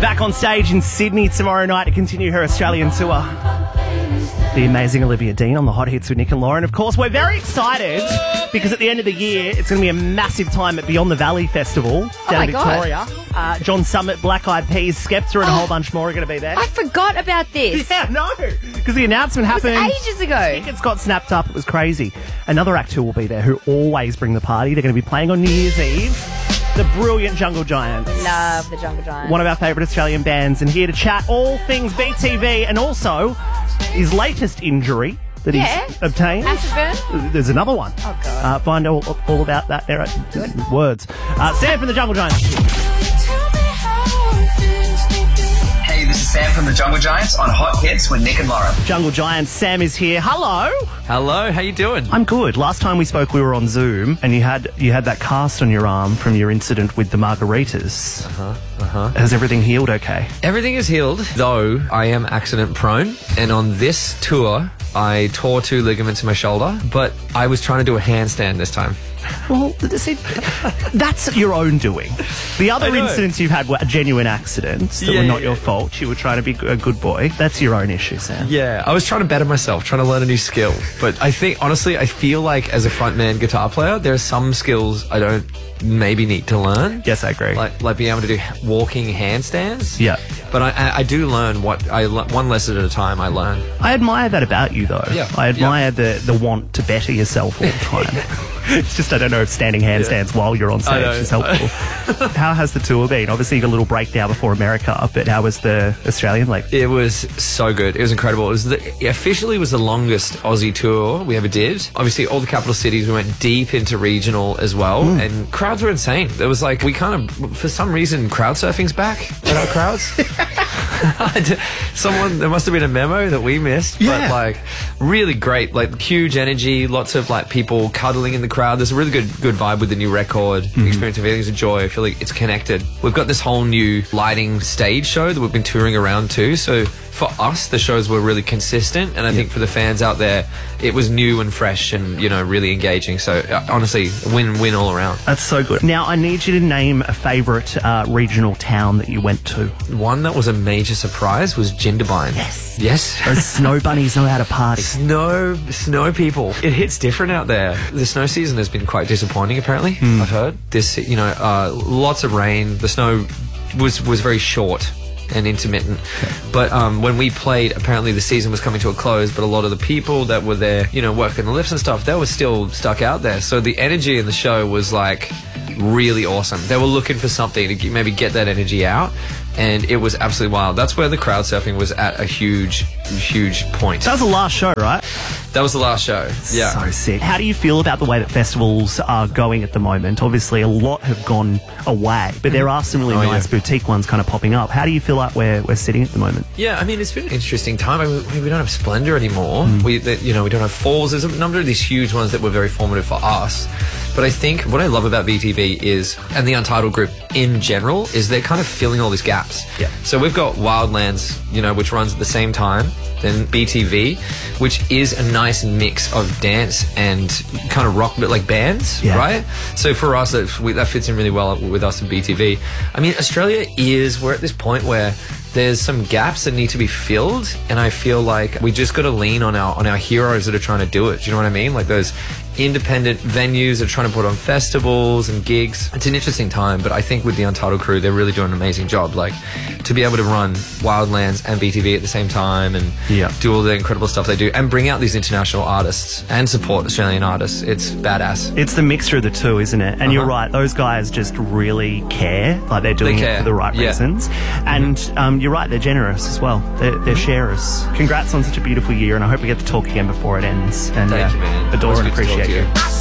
Back on stage in Sydney tomorrow night to continue her Australian tour. The amazing Olivia Dean on the Hot Hits with Nick and Lauren. Of course, we're very excited because at the end of the year, it's going to be a massive time at Beyond the Valley Festival down in Victoria. John Summit, Black Eyed Peas, Skepta and a whole bunch more are going to be there. I forgot about this. Yeah, no, because the announcement happened ages ago. Tickets got snapped up. It was crazy. Another act who will be there who always bring the party. They're going to be playing on New Year's Eve. The brilliant Jungle Giants. Love the Jungle Giants. One of our favourite Australian bands, and here to chat all things BTV and also his latest injury that he's obtained. Acid burn? There's another one. Oh, God. Find all about that there. Words. Sam from the Jungle Giants. Hey, this is Sam from the Jungle Giants on Hot Hits with Nick and Lauren. Jungle Giants, Sam is here. Hello. Hello, how you doing? I'm good. Last time we spoke, we were on Zoom, and you had that cast on your arm from your incident with the margaritas. Has everything healed okay? Everything is healed, though I am accident prone, and on this tour, I tore 2 ligaments in my shoulder, but I was trying to do a handstand this time. Well, see, that's your own doing. The other incidents you've had were genuine accidents that were not your fault. You were trying to be a good boy. That's your own issue, Sam. Yeah, I was trying to better myself, trying to learn a new skill. But I think, honestly, I feel like as a frontman guitar player, there are some skills I don't maybe need to learn. Yes, I agree. Like being able to do walking handstands. Yeah. But I do learn one lesson at a time I learn. I admire that about you, though. Yeah. I admire the want to better yourself all the time. It's just I don't know if standing handstands while you're on stage is helpful. How has the tour been? Obviously, you got a little break now before America, but how was the Australian leg? It was so good. It was incredible. It officially was the longest Aussie tour we ever did. Obviously, all the capital cities, we went deep into regional as well, and crowds were insane. There was like, we kind of, for some reason, crowd surfing's back at our crowds. There must have been a memo that we missed, but like really great, like huge energy, lots of like people cuddling in the crowd. There's a really good vibe with the new record. Experience of Everything's a Joy. I feel like it's connected. We've got this whole new lighting stage show that we've been touring around too, so for us, the shows were really consistent, and I think for the fans out there, it was new and fresh and, you know, really engaging. So, honestly, win-win all around. That's so good. Now, I need you to name a favourite regional town that you went to. One that was a major surprise was Jindabyne. Yes. Those snow bunnies know how to party. Snow people. It hits different out there. The snow season has been quite disappointing, apparently, I've heard. Lots of rain. The snow was very short and intermittent. But when we played, apparently the season was coming to a close, but a lot of the people that were there, you know, working the lifts and stuff, they were still stuck out there. So the energy in the show was like really awesome. They were looking for something to maybe get that energy out, and it was absolutely wild. That's where the crowd surfing was at a huge point. That was the last show, right? That was the last show. Yeah. So sick. How do you feel about the way that festivals are going at the moment? Obviously, a lot have gone away, but there are some really nice boutique ones kind of popping up. How do you feel like we're sitting at the moment? Yeah, I mean, it's been an interesting time. I mean, we don't have Splendor anymore. We don't have Falls. There's a number of these huge ones that were very formative for us. But I think what I love about BTV is, and the Untitled group in general, is they're kind of filling all these gaps. Yeah. So we've got Wildlands, you know, which runs at the same time, then BTV, which is a nice mix of dance and kind of rock, but like bands, right? So for us, that fits in really well with us and BTV. I mean, Australia we're at this point where there's some gaps that need to be filled, and I feel like we just got to lean on our heroes that are trying to do it. Do you know what I mean? Like those independent venues that are trying to put on festivals and gigs. It's an interesting time, but I think with the Untitled crew, they're really doing an amazing job. Like, to be able to run Wildlands and BTV at the same time and do all the incredible stuff they do and bring out these international artists and support Australian artists, it's badass. It's the mixture of the two, isn't it? And you're right, those guys just really care. Like, they're doing it for the right reasons. And you're right, they're generous as well. They're sharers. Congrats on such a beautiful year, and I hope we get to talk again before it ends. And Thank you, man. adore and appreciate you.